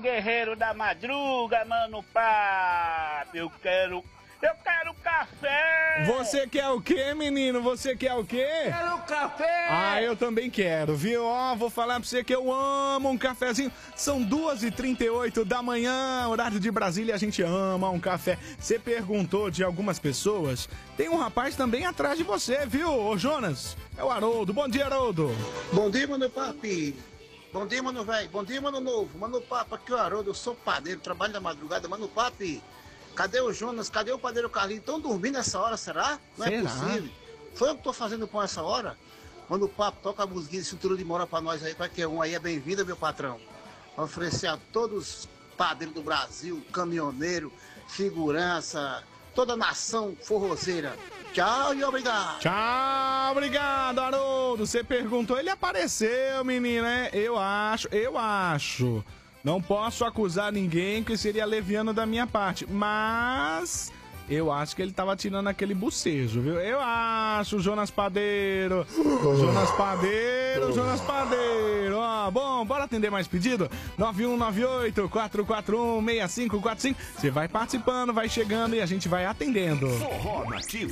guerreiros da madruga, mano Papo. Eu quero café! Você quer o quê, menino? Você quer o quê? Quero café! Ah, eu também quero, viu? Ó, vou falar pra você que eu amo um cafezinho. São 2h38 da manhã, horário de Brasília, a gente ama um café. Você perguntou de algumas pessoas, tem um rapaz também atrás de você, viu? Ô, Jonas, é o Haroldo. Bom dia, Haroldo. Bom dia, mano papi. Bom dia, mano velho. Bom dia, mano novo. Mano papo, aqui é o Haroldo, eu sou padeiro, trabalho na madrugada. Mano papi, cadê o Jonas? Cadê o padeiro Carlinhos? Estão dormindo essa hora, será? Não é possível. Foi eu que tô fazendo pão essa hora? Mano papo, toca a musiquinha de cintura de mora pra nós aí, qualquer um aí é bem-vindo, meu patrão. Vou oferecer a todos os padeiros do Brasil, caminhoneiro, segurança, toda a nação forrozeira. Tchau e obrigado. Tchau, obrigado, Haroldo. Você perguntou, ele apareceu, menina, né? Eu acho. Não posso acusar ninguém, que seria leviano da minha parte, mas eu acho que ele tava tirando aquele bocejo, viu? Eu acho, Jonas Padeiro. Jonas Padeiro. Ó, bom, bora atender mais pedido? 9198-441-6545. Você vai participando, vai chegando e a gente vai atendendo. Forró Nativa.